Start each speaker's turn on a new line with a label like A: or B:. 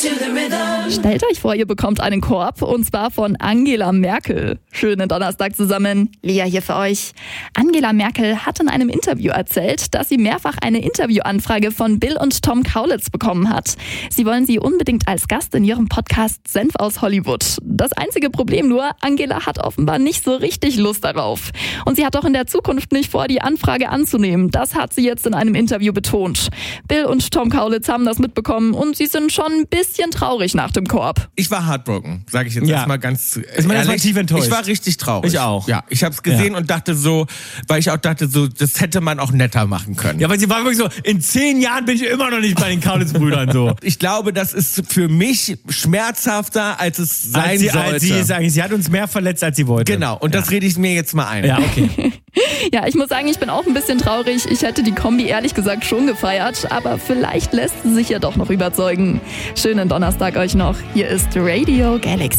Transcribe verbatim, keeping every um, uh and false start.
A: Stellt euch vor, ihr bekommt einen Korb und zwar von Angela Merkel. Schönen Donnerstag zusammen. Lea hier für euch. Angela Merkel hat in einem Interview erzählt, dass sie mehrfach eine Interviewanfrage von Bill und Tom Kaulitz bekommen hat. Sie wollen sie unbedingt als Gast in ihrem Podcast Senf aus Hollywood. Das einzige Problem nur, Angela hat offenbar nicht so richtig Lust darauf. Und sie hat auch in der Zukunft nicht vor, die Anfrage anzunehmen. Das hat sie jetzt in einem Interview betont. Bill und Tom Kaulitz haben das mitbekommen und sie sind schon ein bisschen traurig nach dem Korb.
B: Ich war heartbroken, sage ich jetzt
C: ja.
B: erstmal ganz
C: ist man erstmal tief enttäuscht.
B: Ich war richtig traurig.
C: Ich auch.
B: Ja, ich habe es gesehen
C: ja.
B: und dachte so, weil ich auch dachte so, das hätte man auch netter machen können.
C: Ja, weil sie war wirklich so, in zehn Jahren bin ich immer noch nicht bei den Kaulitz-Brüdern so.
B: Ich glaube, das ist für mich schmerzhafter, als es sein
C: als sie,
B: sollte.
C: Als sie, sagen, sie hat uns mehr verletzt, als sie wollte.
B: Genau, und ja. das rede ich mir jetzt mal ein.
C: Ja, okay.
A: Ja, ich muss sagen, ich bin auch ein bisschen traurig. Ich hätte die Kombi ehrlich gesagt schon gefeiert, aber vielleicht lässt sie sich ja doch noch überzeugen. Schönen Donnerstag euch noch. Hier ist Radio Galaxy.